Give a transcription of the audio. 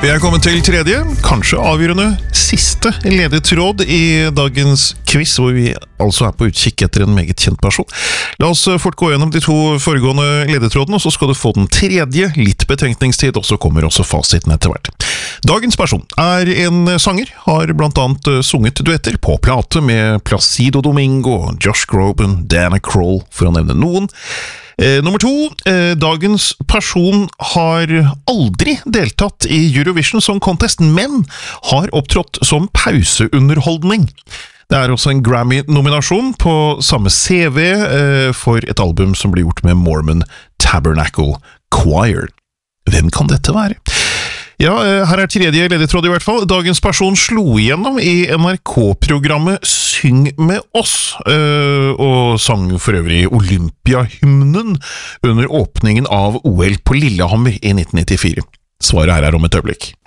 Vi er kommet til tredje, kanskje avgjørende siste ledetråd i dagens quiz, hvor vi altså er på utkikk etter en meget kjent person. La oss fort gå gjennom de to foregående ledetrådene, og så skal du få den tredje, litt betenkningstid, og så kommer også fasiten etter hvert. Dagens person er en sanger, har blant annet sunget duetter på plate med Placido Domingo, Josh Groban, Dana Kroll, for å nevne noen. Nummer 2, dagens person har aldri deltatt i Eurovision Song Contest, men har opptrådt som pauseunderholdning. Det er også en Grammy-nominasjon på samme CV for et album som ble gjort med Mormon Tabernacle Choir. Hvem kan dette være? Ja, her er tredje ledetråd i hvert fall. Dagens person slo igjennom i NRK-programmet Syng med oss, og sang for øvrig Olympiahymnen under åpningen av OL på Lillehammer i 1994. Svaret her er om et øyeblikk.